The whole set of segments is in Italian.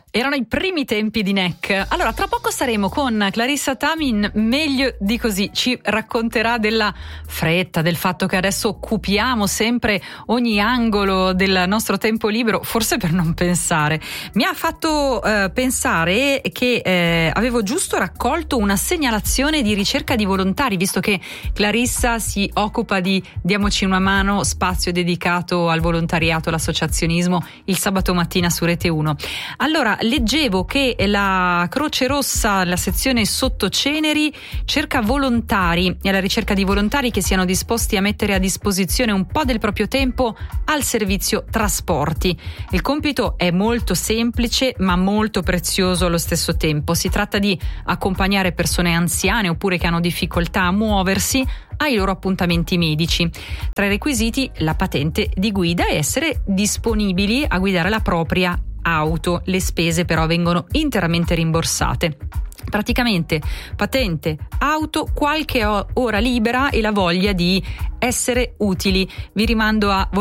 Erano i primi tempi di NEC. Allora, tra poco saremo con Clarissa Tami, meglio di così. Ci racconterà della fretta, del fatto che adesso occupiamo sempre ogni angolo del nostro tempo libero, forse per non pensare. Mi ha fatto pensare che avevo giusto raccolto una segnalazione di ricerca di volontari, visto che Clarissa si occupa di Diamoci una mano, spazio dedicato al volontariato, all'associazionismo, il sabato mattina su Rete 1. Allora, leggevo che la Croce Rossa, la sezione Sottoceneri, cerca volontari, è alla ricerca di volontari che siano disposti a mettere a disposizione un po' del proprio tempo al servizio trasporti. Il compito è molto semplice ma molto prezioso allo stesso tempo. Si tratta di accompagnare persone anziane oppure che hanno difficoltà a muoversi ai loro appuntamenti medici. Tra i requisiti, la patente di guida e essere disponibili a guidare la propria auto. Le spese però vengono interamente rimborsate. Praticamente patente, auto, qualche ora libera e la voglia di essere utili. Vi rimando a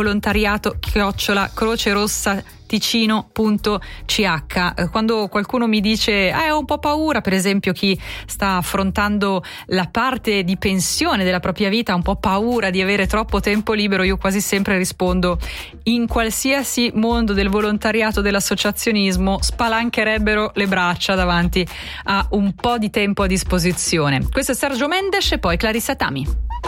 volontariato@crocerossa.ticino.ch. Quando qualcuno mi dice ho un po' paura, per esempio chi sta affrontando la parte di pensione della propria vita, ha un po' paura di avere troppo tempo libero, io quasi sempre rispondo: in qualsiasi mondo del volontariato, dell'associazionismo, spalancherebbero le braccia davanti a un po' di tempo a disposizione. Questo è Sergio Mendes e poi Clarissa Tami.